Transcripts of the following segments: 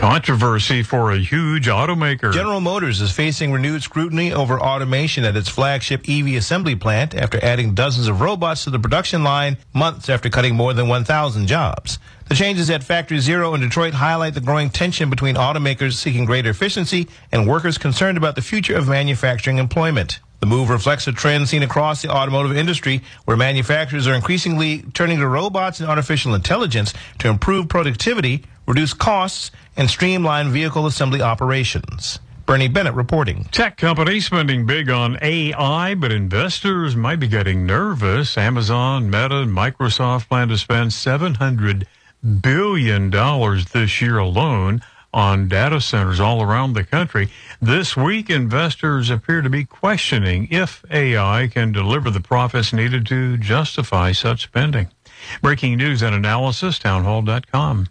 Controversy for a huge automaker. General Motors is facing renewed scrutiny over automation at its flagship EV assembly plant after adding dozens of robots to the production line months after cutting more than 1,000 jobs. The changes at Factory Zero in Detroit highlight the growing tension between automakers seeking greater efficiency and workers concerned about the future of manufacturing employment. The move reflects a trend seen across the automotive industry where manufacturers are increasingly turning to robots and artificial intelligence to improve productivity, reduce costs, and streamline vehicle assembly operations. Bernie Bennett reporting. Tech companies spending big on AI, but investors might be getting nervous. Amazon, Meta, and Microsoft plan to spend $700 billion this year alone on data centers all around the country. This week, investors appear to be questioning if AI can deliver the profits needed to justify such spending. Breaking news and analysis, townhall.com.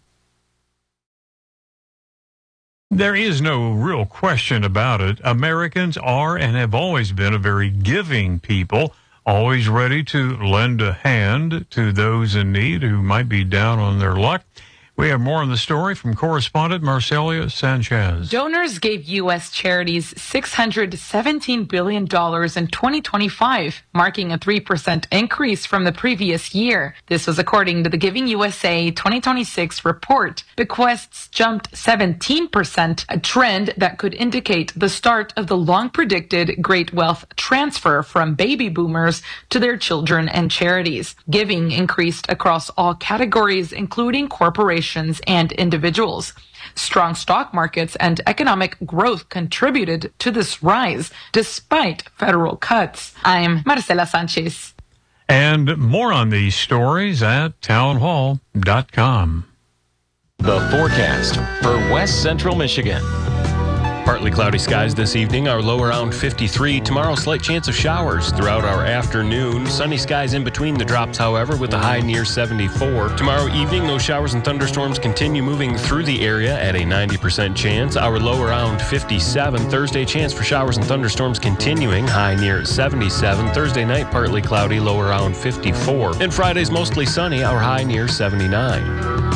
There is no real question about it. Americans are and have always been a very giving people, always ready to lend a hand to those in need who might be down on their luck. We have more on the story from correspondent Marcelia Sanchez. Donors gave U.S. charities $617 billion in 2025, marking a 3% increase from the previous year. This was according to the Giving USA 2026 report. Bequests jumped 17%, a trend that could indicate the start of the long-predicted great wealth transfer from baby boomers to their children and charities. Giving increased across all categories, including corporations and individuals. Strong stock markets and economic growth contributed to this rise, despite federal cuts. I'm Marcela Sanchez. And more on these stories at townhall.com. The forecast for West Central Michigan. Partly cloudy skies this evening, our low around 53. Tomorrow, slight chance of showers throughout our afternoon. Sunny skies in between the drops, however, with a high near 74. Tomorrow evening, those showers and thunderstorms continue moving through the area at a 90% chance. Our low around 57. Thursday, chance for showers and thunderstorms continuing, high near 77. Thursday night, partly cloudy, low around 54. And Friday's mostly sunny, our high near 79.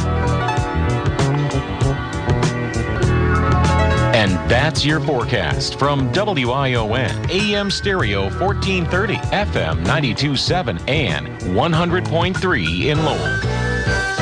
And that's your forecast from WION, AM Stereo 1430, FM 92.7, and 100.3 in Lowell.